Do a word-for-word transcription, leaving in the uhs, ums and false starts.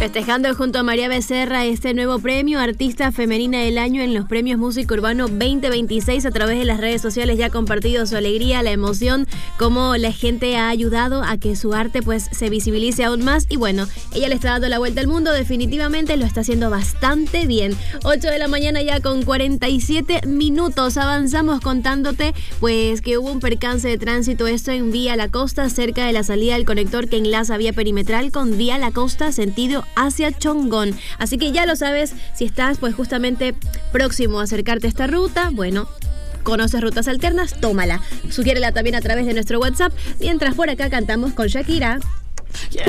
Festejando junto a María Becerra este nuevo premio Artista Femenina del Año en los Premios Música Urbano veinte veintiséis, a través de las redes sociales ya ha compartido su alegría, la emoción, cómo la gente ha ayudado a que su arte pues se visibilice aún más. Y bueno, ella le está dando la vuelta al mundo, definitivamente lo está haciendo bastante bien. ocho de la mañana ya con cuarenta y siete minutos. Avanzamos contándote pues que hubo un percance de tránsito, esto en Vía La Costa, cerca de la salida del conector que enlaza Vía Perimetral con Vía La Costa, sentido hacia Chongón. Así que ya lo sabes, si estás pues justamente próximo a acercarte a esta ruta, bueno, conoces rutas alternas, tómala. Sugiérela también a través de nuestro WhatsApp, mientras por acá cantamos con Shakira.